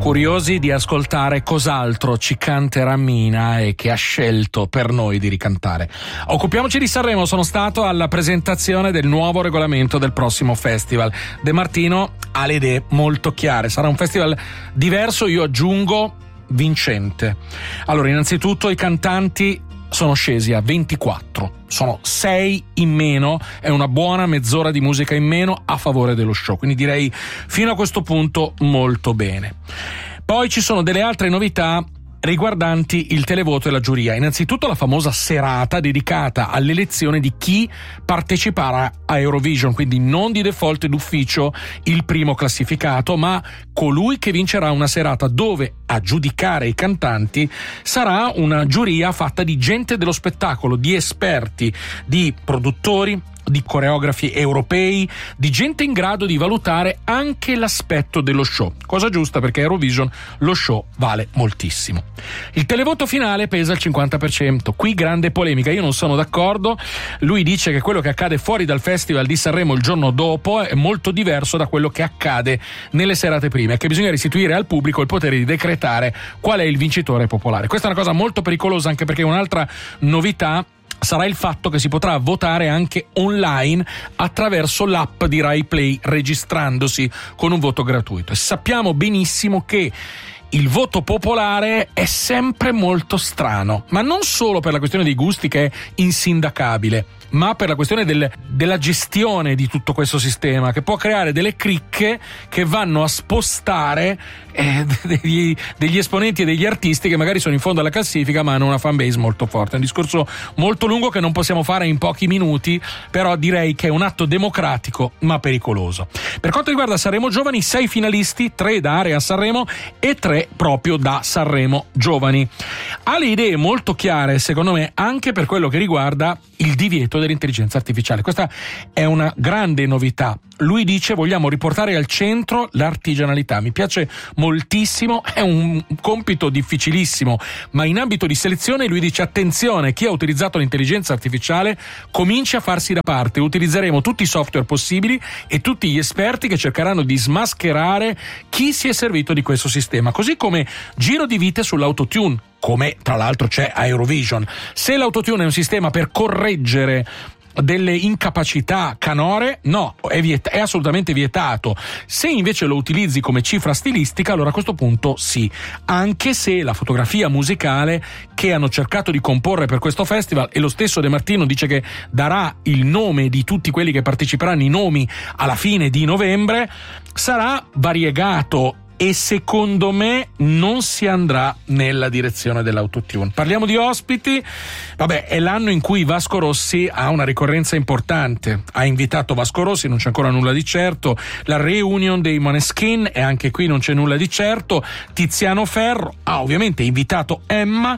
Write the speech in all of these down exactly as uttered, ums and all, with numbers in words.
Curiosi di ascoltare cos'altro ci canterà Mina e che ha scelto per noi di ricantare. Occupiamoci di Sanremo. Sono stato alla presentazione del nuovo regolamento del prossimo festival. De Martino ha le idee molto chiare. Sarà un festival diverso, io aggiungo vincente. Allora, innanzitutto i cantanti sono scesi a ventiquattro, sono sei in meno, è una buona mezz'ora di musica in meno a favore dello show, quindi direi fino a questo punto molto bene. Poi ci sono delle altre novità riguardanti il televoto e la giuria. Innanzitutto la famosa serata dedicata all'elezione di chi parteciperà a Eurovision, quindi non di default d'ufficio il primo classificato, ma colui che vincerà una serata dove a giudicare i cantanti sarà una giuria fatta di gente dello spettacolo, di esperti, di produttori, di coreografi europei, di gente in grado di valutare anche l'aspetto dello show. Cosa giusta, perché Eurovision lo show vale moltissimo. Il televoto finale pesa il cinquanta per cento. Qui grande polemica, io non sono d'accordo. Lui dice che quello che accade fuori dal Festival di Sanremo il giorno dopo è molto diverso da quello che accade nelle serate prime, e che bisogna restituire al pubblico il potere di decretare qual è il vincitore popolare. Questa è una cosa molto pericolosa, anche perché un'altra novità sarà il fatto che si potrà votare anche online attraverso l'app di Rai Play, registrandosi con un voto gratuito. E sappiamo benissimo che il voto popolare è sempre molto strano, ma non solo per la questione dei gusti, che è insindacabile, ma per la questione del, della gestione di tutto questo sistema, che può creare delle cricche che vanno a spostare eh, degli, degli esponenti e degli artisti che magari sono in fondo alla classifica ma hanno una fanbase molto forte. È un discorso molto lungo che non possiamo fare in pochi minuti, però direi che è un atto democratico ma pericoloso. Per quanto riguarda Sanremo Giovani, sei finalisti, tre da Area Sanremo e tre proprio da Sanremo Giovani. Ha le idee molto chiare, secondo me, anche per quello che riguarda il divieto dell'intelligenza artificiale. Questa è una grande novità. Lui dice: vogliamo riportare al centro l'artigianalità. Mi piace moltissimo, è un compito difficilissimo, ma in ambito di selezione lui dice: attenzione, chi ha utilizzato l'intelligenza artificiale cominci a farsi da parte, utilizzeremo tutti i software possibili e tutti gli esperti che cercheranno di smascherare chi si è servito di questo sistema, così come giro di vite sull'autotune, come tra l'altro c'è a Eurovision. Se l'autotune è un sistema per correggere delle incapacità canore, no, è, viet- è assolutamente vietato. Se invece lo utilizzi come cifra stilistica, allora a questo punto sì, anche se la fotografia musicale che hanno cercato di comporre per questo festival, e lo stesso De Martino dice che darà il nome di tutti quelli che parteciperanno, i nomi alla fine di novembre, sarà variegato e secondo me non si andrà nella direzione dell'autotune. Parliamo di ospiti. Vabbè, è l'anno in cui Vasco Rossi ha una ricorrenza importante. Ha invitato Vasco Rossi, non c'è ancora nulla di certo. La reunion dei Måneskin, e anche qui non c'è nulla di certo. Tiziano Ferro ha ovviamente invitato Emma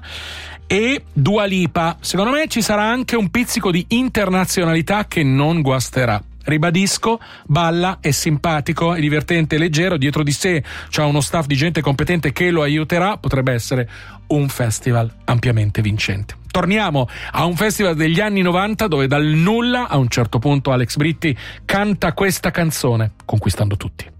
e Dua Lipa. Secondo me ci sarà anche un pizzico di internazionalità che non guasterà. Ribadisco, balla, è simpatico, è divertente, è leggero, dietro di sé c'ha uno staff di gente competente che lo aiuterà. Potrebbe essere un festival ampiamente vincente. Torniamo a un festival degli anni novanta dove dal nulla a un certo punto Alex Britti canta questa canzone, conquistando tutti.